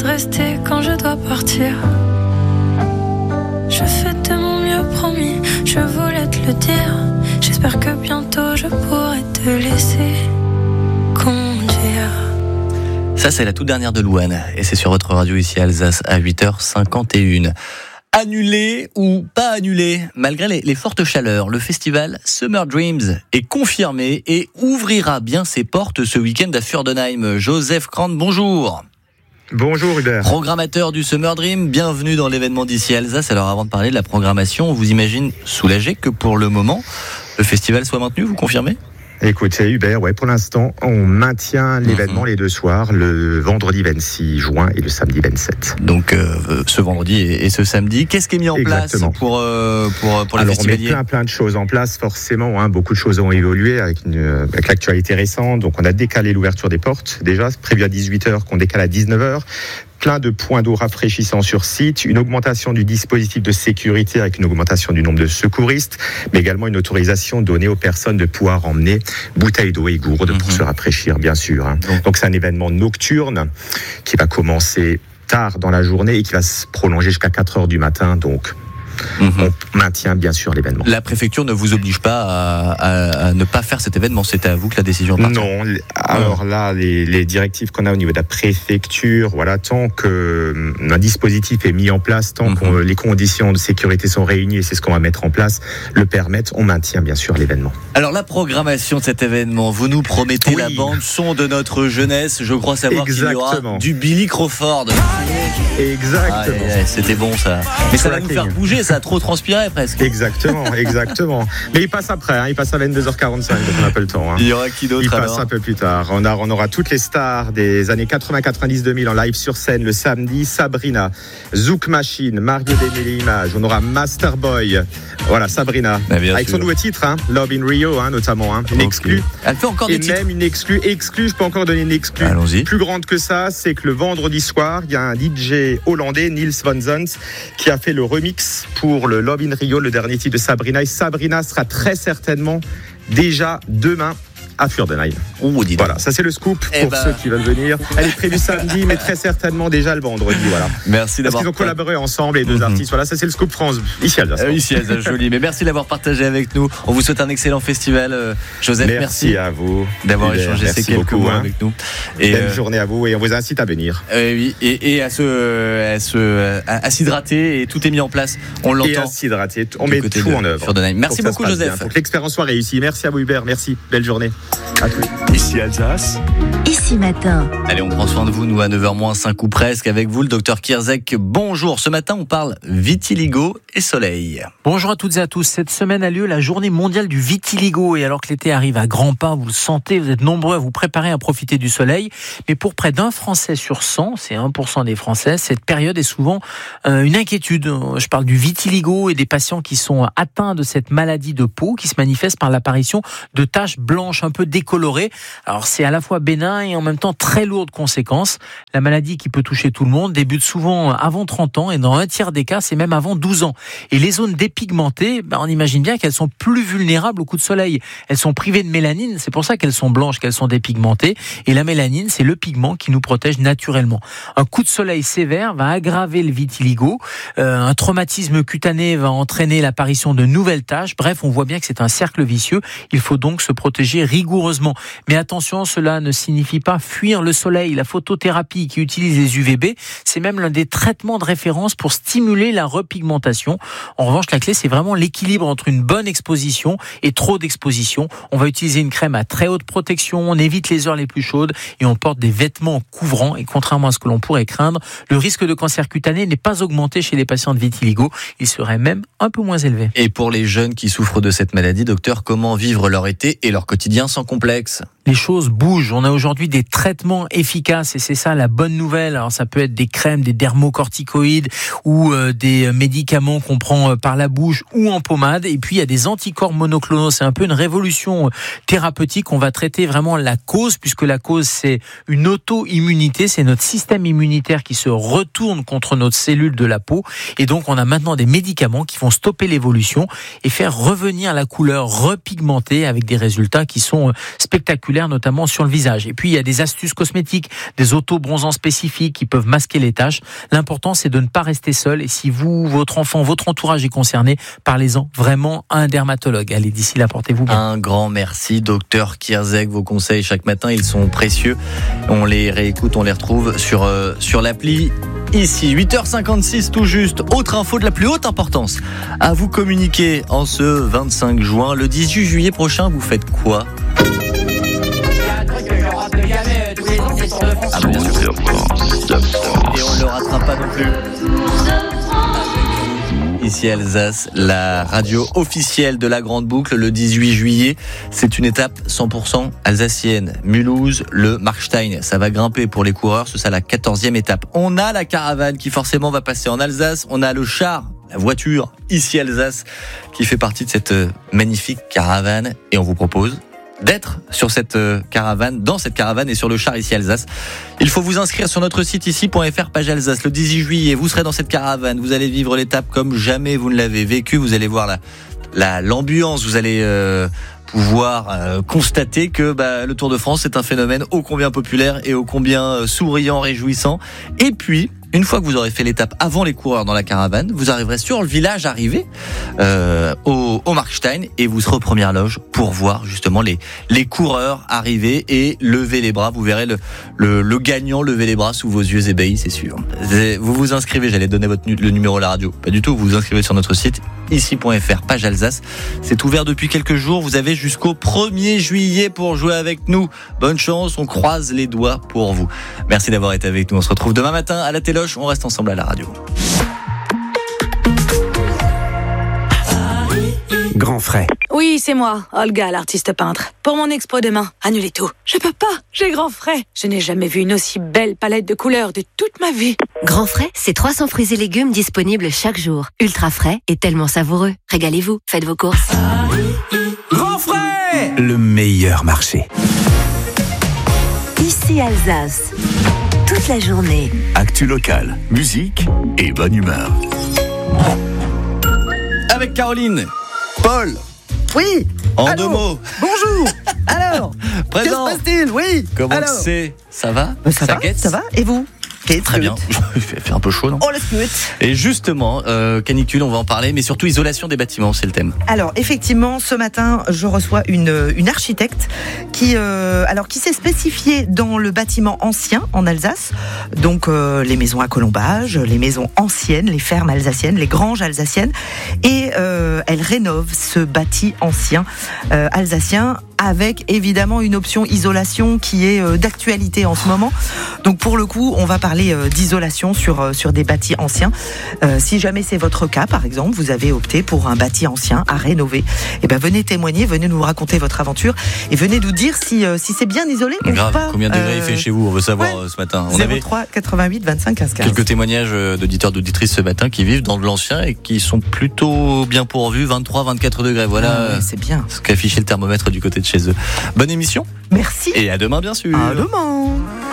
rester quand je dois partir. Je fais de mon mieux, promis, je voulais te le dire. J'espère que bientôt je pourrai te laisser conduire. Ça, c'est la toute dernière de Louane. Et c'est sur votre radio ici à Alsace à 8h51. Annulé ou pas annulé, malgré les fortes chaleurs, le festival Summer Dreams est confirmé et ouvrira bien ses portes ce week-end à Fürdenheim. Joseph Krantz, bonjour. Bonjour Hubert. Programmateur du Summer Dream, bienvenue dans l'événement d'ici Alsace. Alors avant de parler de la programmation, on vous imagine soulagé que pour le moment, le festival soit maintenu, vous confirmez ? Écoutez Hubert, pour l'instant, on maintient l'événement les deux soirs, le vendredi 26 juin et le samedi 27. Donc ce vendredi et ce samedi, qu'est-ce qui est mis en place pour les festivaliers ? On met plein de choses en place, forcément. Beaucoup de choses ont évolué avec l'actualité récente. Donc on a décalé l'ouverture des portes, déjà, prévu à 18h, qu'on décale à 19h. Plein de points d'eau rafraîchissants sur site, une augmentation du dispositif de sécurité avec une augmentation du nombre de secouristes, mais également une autorisation donnée aux personnes de pouvoir emmener bouteilles d'eau et gourdes pour se rafraîchir, bien sûr. Donc c'est un événement nocturne qui va commencer tard dans la journée et qui va se prolonger jusqu'à 4h du matin. Donc on maintient bien sûr l'événement. La préfecture ne vous oblige pas à ne pas faire cet événement, c'est à vous que la décision appartient. Non, alors là, les directives qu'on a au niveau de la préfecture, tant que un dispositif est mis en place, tant que les conditions de sécurité sont réunies, et c'est ce qu'on va mettre en place, le permettent, on maintient bien sûr l'événement. Alors la programmation de cet événement, vous nous promettez la bande son de notre jeunesse, je crois savoir qu'il y aura du Billy Crawford. Exactement. C'était bon ça. Mais ça va nous faire bouger, ça a trop transpiré presque. Exactement. Mais il passe après, il passe à 22h45, donc on n'a pas le temps. Il y aura qui d'autre alors ? Il passe un peu plus tard. On aura toutes les stars des années 80, 90, 2000 en live sur scène le samedi. Sabrina, Zouk Machine, Mario Demel Images. On aura Masterboy. Voilà, Sabrina. Avec son nouveau titre, Love in Rio, notamment. Une exclue. Elle fait encore des titres. Et même une exclue. Je peux encore donner une exclue. Allons-y. Plus grande que ça, c'est que le vendredi soir, il y a un DJ hollandais, Niels van Zons, qui a fait le remix pour le Love in Rio, le dernier titre de Sabrina. Et Sabrina sera très certainement déjà demain à Fürdenheim. Voilà, ça c'est le scoop pour ceux qui veulent venir. Elle est prévue samedi, mais très certainement déjà le vendredi. Voilà. Merci d'avoir. Parce qu'ils ont collaboré ensemble, les deux artistes. Voilà, ça c'est le scoop France ici à Alsace. Ici à Alsace, joli. Mais merci d'avoir partagé avec nous. On vous souhaite un excellent festival, Joseph. Merci à vous d'avoir échangé ces quelques mots avec nous. Et belle journée à vous et on vous incite à venir. Oui, et à s'hydrater et tout est mis en place. On l'entend. Et à s'hydrater, on met tout en œuvre. Merci beaucoup, Joseph. Pour que l'expérience soit réussie. Merci à vous Hubert. Merci. Belle journée. Ici Alsace. Ici matin. Allez, on prend soin de vous, nous à 9h-5 ou presque, avec vous, le docteur Kierzek. Bonjour, ce matin on parle vitiligo et soleil. Bonjour à toutes et à tous. Cette semaine a lieu la journée mondiale du vitiligo. Et alors que l'été arrive à grands pas, vous le sentez, vous êtes nombreux à vous préparer à profiter du soleil. Mais pour près d'un Français sur 100, c'est 1% des Français, cette période est souvent une inquiétude. Je parle du vitiligo et des patients qui sont atteints de cette maladie de peau qui se manifeste par l'apparition de taches blanches un peu décolorées. Alors c'est à la fois bénin et en même temps très lourd de conséquences. La maladie qui peut toucher tout le monde débute souvent avant 30 ans et dans un tiers des cas, c'est même avant 12 ans. Et les zones dépigmentées, on imagine bien qu'elles sont plus vulnérables au coup de soleil. Elles sont privées de mélanine, c'est pour ça qu'elles sont blanches, qu'elles sont dépigmentées. Et la mélanine, c'est le pigment qui nous protège naturellement. Un coup de soleil sévère va aggraver le vitiligo. Un traumatisme cutané va entraîner l'apparition de nouvelles taches. Bref, on voit bien que c'est un cercle vicieux. Il faut donc se protéger rigoureusement. Mais attention, cela ne signifie pas fuir le soleil. La photothérapie qui utilise les UVB, c'est même l'un des traitements de référence pour stimuler la repigmentation. En revanche, la clé, c'est vraiment l'équilibre entre une bonne exposition et trop d'exposition. On va utiliser une crème à très haute protection, on évite les heures les plus chaudes et on porte des vêtements couvrants. Et contrairement à ce que l'on pourrait craindre, le risque de cancer cutané n'est pas augmenté chez les patients de vitiligo. Il serait même un peu moins élevé. Et pour les jeunes qui souffrent de cette maladie, docteur, comment vivre leur été et leur quotidien sans complexe ? Les choses bougent. On a aujourd'hui des traitements efficaces et c'est ça la bonne nouvelle. Alors ça peut être des crèmes, des dermocorticoïdes ou des médicaments qu'on prend par la bouche ou en pommade. Et puis il y a des anticorps monoclonaux. C'est un peu une révolution thérapeutique. On va traiter vraiment la cause puisque la cause c'est une auto-immunité. C'est notre système immunitaire qui se retourne contre notre cellule de la peau. Et donc on a maintenant des médicaments qui vont stopper l'évolution et faire revenir la couleur repigmentée avec des résultats qui sont spectaculaires solaire, notamment sur le visage. Et puis, il y a des astuces cosmétiques, des auto-bronzants spécifiques qui peuvent masquer les taches. L'important, c'est de ne pas rester seul. Et si vous, votre enfant, votre entourage est concerné, parlez-en vraiment à un dermatologue. Allez, d'ici là, portez-vous bien. Un grand merci, docteur Kierzek. Vos conseils chaque matin, ils sont précieux. On les réécoute, on les retrouve sur l'appli. Ici, 8h56 tout juste. Autre info de la plus haute importance à vous communiquer en ce 25 juin. Le 18 juillet prochain, vous faites quoi ? Ah, bien sûr. Et on ne le rattrape pas non plus. Ici Alsace, la radio officielle de la Grande Boucle, le 18 juillet. C'est une étape 100% alsacienne. Mulhouse, le Markstein. Ça va grimper pour les coureurs. Ce sera la 14e étape. On a la caravane qui forcément va passer en Alsace. On a le char, la voiture, ici Alsace, qui fait partie de cette magnifique caravane. Et on vous propose d'être sur cette caravane, dans cette caravane et sur le char ici Alsace. Il faut vous inscrire sur notre site ici.fr, page Alsace. Le 18 juillet, vous serez dans cette caravane. Vous allez vivre l'étape comme jamais vous ne l'avez vécu. Vous allez voir l'ambiance. Vous allez pouvoir constater que le Tour de France est un phénomène ô combien populaire et ô combien souriant, réjouissant. Et puis, une fois que vous aurez fait l'étape avant les coureurs dans la caravane, vous arriverez sur le village arrivé au Markstein et vous serez aux premières loges pour voir justement les coureurs arriver et lever les bras. Vous verrez le gagnant lever les bras sous vos yeux ébahis, c'est sûr. Vous vous inscrivez, j'allais donner le numéro de la radio. Pas du tout, vous vous inscrivez sur notre site ici.fr, page Alsace. C'est ouvert depuis quelques jours. Vous avez jusqu'au 1er juillet pour jouer avec nous. Bonne chance, on croise les doigts pour vous. Merci d'avoir été avec nous. On se retrouve demain matin à la téloche. On reste ensemble à la radio. Grand frais. Oui, c'est moi, Olga, l'artiste peintre. Pour mon expo demain, annulez tout. Je peux pas, j'ai grand frais. Je n'ai jamais vu une aussi belle palette de couleurs de toute ma vie. Grand frais, c'est 300 fruits et légumes disponibles chaque jour. Ultra frais et tellement savoureux. Régalez-vous, faites vos courses. Grand frais, le meilleur marché. Ici Alsace. Toute la journée. Actu locale, musique et bonne humeur. Avec Caroline, Paul. Oui. En Allô. 2 mots. Bonjour. Alors, Présent. que se passe-t-il? Oui. Comment Alors. c'est ? Ça va ? Ça va, guette ça va. Et vous? Très bien. Il fait un peu chaud, non ? Oh, le scout. Et justement, canicule, on va en parler, mais surtout isolation des bâtiments, c'est le thème. Alors, effectivement, ce matin, je reçois une architecte qui s'est spécifiée dans le bâtiment ancien en Alsace. Donc, les maisons à colombage, les maisons anciennes, les fermes alsaciennes, les granges alsaciennes. Et elle rénove ce bâti ancien alsacien avec évidemment une option isolation qui est d'actualité en ce moment. Donc, pour le coup, on va parler d'isolation sur des bâtis anciens. Si jamais c'est votre cas, par exemple, vous avez opté pour un bâti ancien à rénover, et ben venez témoigner, venez nous raconter votre aventure et venez nous dire si c'est bien isolé ou Grave, pas. combien de degrés il fait chez vous ? On veut savoir ce matin. On avait 03 88 25 15 15. quelques témoignages d'auditeurs, d'auditrices ce matin qui vivent dans de l'ancien et qui sont plutôt bien pourvus, 23, 24 degrés. Voilà c'est bien. ce qu'affichait le thermomètre du côté de chez eux. Bonne émission. Merci. Et à demain, bien sûr. À demain.